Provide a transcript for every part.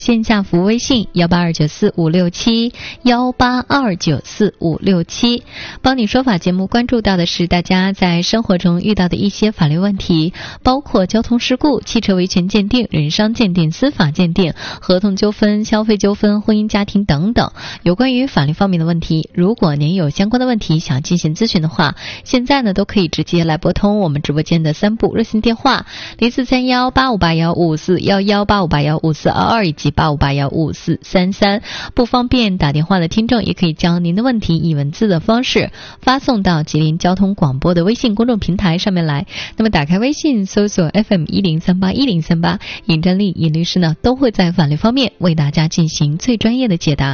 线下服务微信182945567，182945567。帮你说法节目关注到的是大家在生活中遇到的一些法律问题，包括交通事故、汽车维权鉴定、人伤鉴定、司法鉴定、合同纠纷、消费纠纷、婚姻家庭等等有关于法律方面的问题。如果您有相关的问题想进行咨询的话，现在呢都可以直接来拨通我们直播间的3部热线电话04318581541185815422以及85815433，不方便打电话的听众也可以将您的问题以文字的方式发送到吉林交通广播的微信公众平台上面来。那么打开微信搜索 FM10381038，尹真丽尹律师呢都会在法律方面为大家进行最专业的解答。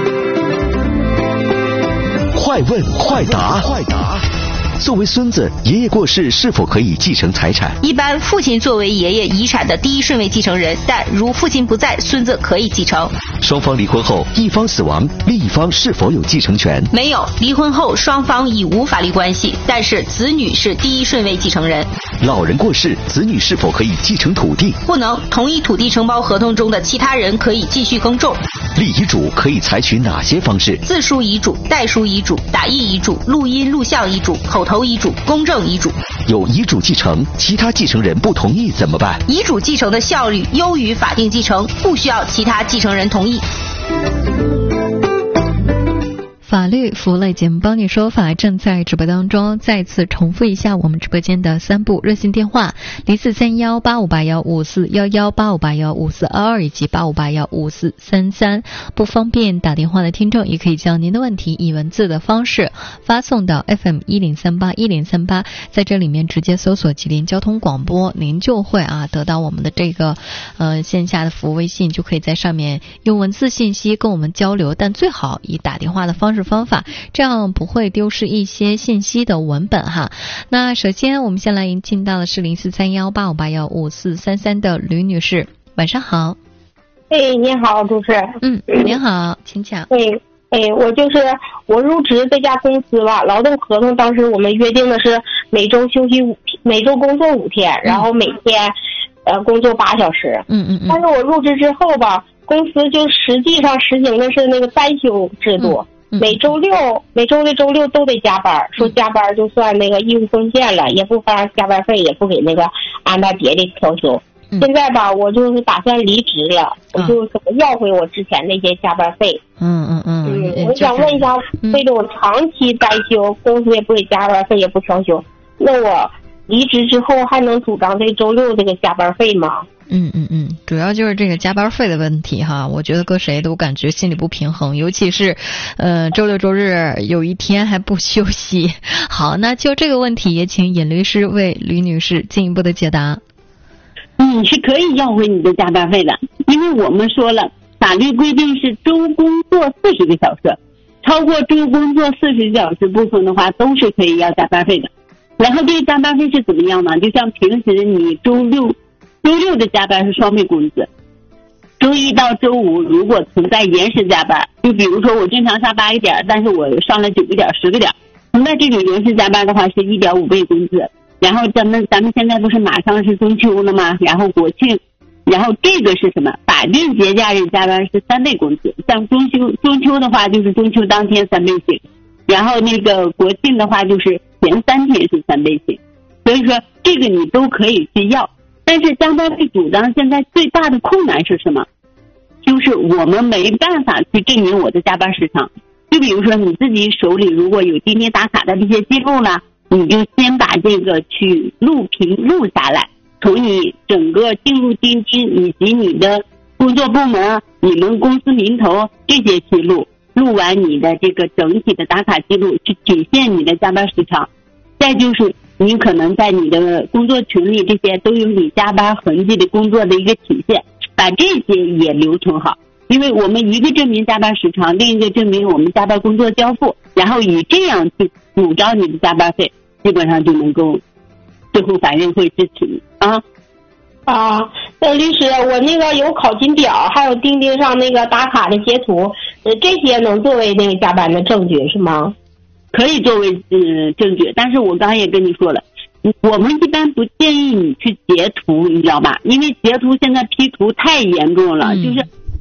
快问快答，作为孙子，爷爷过世是否可以继承财产？ 一般父亲作为爷爷遗产的第一顺位继承人，但如父亲不在，孙子可以继承。 双方离婚后，一方死亡，另一方是否有继承权？ 没有，离婚后双方已无法律关系，但是子女是第一顺位继承人。 老人过世，子女是否可以继承土地？ 不能，同一土地承包合同中的其他人可以继续耕种。 立遗嘱可以采取哪些方式？ 自书遗嘱、代书遗嘱、打印遗嘱、录音录像遗嘱、口头遗嘱、公证遗嘱。 有遗嘱继承，其他继承人不同意怎么办？ 遗嘱继承的效率优于法定继承，不需要其他继承人同意。 法律服务类节目帮你说法正在直播当中，再次重复一下我们直播间的3部热线电话04318581541185815422以及85815433，不方便打电话的听众也可以将您的问题以文字的方式发送到 FM10381038，在这里面直接搜索吉林交通广播，您就会得到我们的这个线下的服务微信，就可以在上面用文字信息跟我们交流，但最好以打电话的方法，这样不会丢失一些信息的文本哈。那首先我们先来进到的是043185815433的吕女士，晚上好。 你好，主持人。 您好，请讲。 我入职这家公司吧，劳动合同当时我们约定的是每周休息每周工作5天，然后每天工作8小时。但是我入职之后吧，公司就实际上实行的是那个单休制度。每周的周六都得加班，说加班就算那个义务奉献了，也不发加班费，也不给那个安排别的调休。现在吧，我就是打算离职了，我就怎么要回我之前那些加班费。我想问一下，这种长期单休，公司也不给加班费，也不调休，那我离职之后还能主张这周六这个加班费吗？ 主要就是这个加班费的问题哈，我觉得搁谁都感觉心里不平衡，尤其是周六周日有一天还不休息。好，那就这个问题也请尹律师为吕女士进一步的解答。 是可以要回你的加班费的，因为我们说了，法律规定是周工作40个小时，超过周工作40小时部分的话都是可以要加班费的。然后这个加班费是怎么样呢？就像平时你周六的加班是双倍工资，周一到周五如果存在延时加班，就比如说我正常上8个点，但是我上了9个点、10个点，存在这种延时加班的话是1.5倍工资。然后咱们现在不是马上是中秋了吗？然后国庆，然后这个是什么？法定节假日加班是3倍工资，像中秋的话就是中秋当天3倍薪，然后那个国庆的话就是前3天是3倍薪，所以说这个你都可以去要。但是加班费主张现在最大的困难是什么？就是我们没办法去证明我的加班时长。就比如说你自己手里如果有钉钉打卡的这些记录了，你就先把这个去录下来，从你整个进入钉钉以及你的工作部门、你们公司名头这些记录，录完你的这个整体的打卡记录，去体现你的加班时长。再就是你可能在你的工作群里，这些都有你加班痕迹的工作的一个体现，把这些也留存好。因为我们一个证明加班时长，另一个证明我们加班工作交付，然后以这样去主张你的加班费，基本上就能够最后法院会支持你那律师，我那个有考勤表，还有钉钉上那个打卡的截图，这些能作为那个加班的证据是吗？ 可以作为证据，但是我刚才也跟你说了，我们一般不建议你去截图，你知道吧？因为截图现在 P 图太严重了，就是